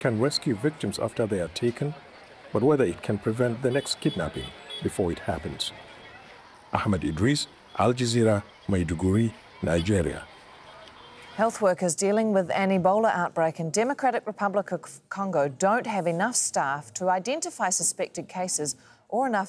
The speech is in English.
can rescue victims after they are taken, but whether it can prevent the next kidnapping before it happens. Ahmed Idris, Al Jazeera, Maiduguri, Nigeria. Health workers dealing with an Ebola outbreak in Democratic Republic of Congo don't have enough staff to identify suspected cases or enough